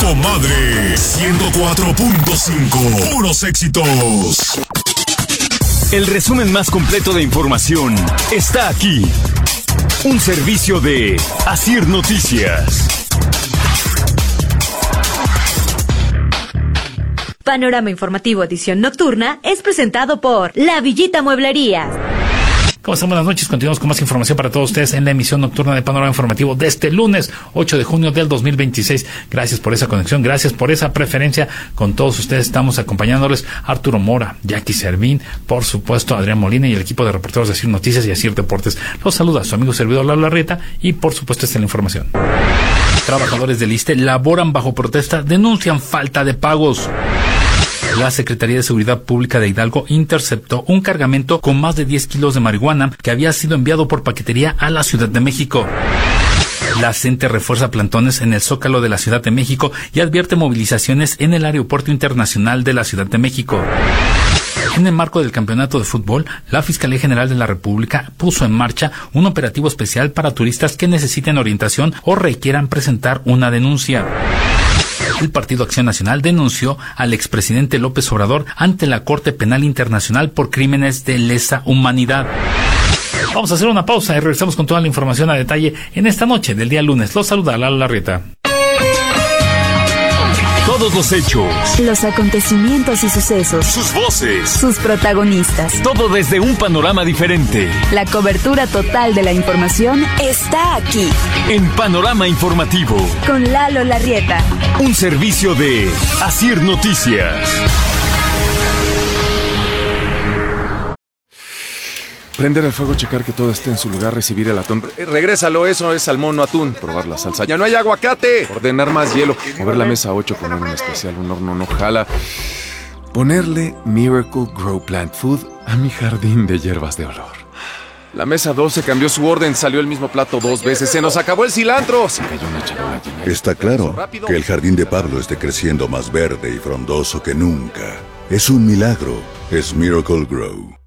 Comadre 104.5. Puros éxitos. El resumen más completo de información está aquí. Un servicio de Asir Noticias. Panorama Informativo Edición Nocturna es presentado por La Villita Mueblería. ¿Cómo están? Buenas noches. Continuamos con más información para todos ustedes en la emisión nocturna de Panorama Informativo de este lunes 8 de junio del 2026. Gracias por esa conexión, gracias por esa preferencia. Con todos ustedes estamos acompañándoles Arturo Mora, Jackie Servín, por supuesto Adrián Molina y el equipo de reporteros de Asir Noticias y Asir Deportes. Los saluda su amigo servidor Lalo Larrieta y por supuesto esta es la información. Trabajadores del ISSSTE laboran bajo protesta, denuncian falta de pagos. La Secretaría de Seguridad Pública de Hidalgo interceptó un cargamento con más de 10 kilos de marihuana que había sido enviado por paquetería a la Ciudad de México. La CENTE refuerza plantones en el Zócalo de la Ciudad de México y advierte movilizaciones en el Aeropuerto Internacional de la Ciudad de México. En el marco del campeonato de fútbol, la Fiscalía General de la República puso en marcha un operativo especial para turistas que necesiten orientación o requieran presentar una denuncia. El Partido Acción Nacional denunció al expresidente López Obrador ante la Corte Penal Internacional por crímenes de lesa humanidad. Vamos a hacer una pausa y regresamos con toda la información a detalle en esta noche del día lunes. Los saluda Lalo Larrieta. Todos los hechos, los acontecimientos y sucesos, sus voces, sus protagonistas, todo desde un panorama diferente. La cobertura total de la información está aquí. En Panorama Informativo, con Lalo Larrieta. Un servicio de Asir Noticias. Prender el fuego, checar que todo esté en su lugar, recibir el atún. Regrésalo, eso es salmón, no atún. Probar la salsa. ¡Ya no hay aguacate! Ordenar más hielo. Mover la mesa 8, poner un especial, un horno no jala. Ponerle Miracle Grow Plant Food a mi jardín de hierbas de olor. La mesa 12 cambió su orden, salió el mismo plato 2 veces. ¡Se nos acabó el cilantro! Se cayó una charola llena. Está claro que el jardín de Pablo esté creciendo más verde y frondoso que nunca. Es un milagro. Es Miracle Grow.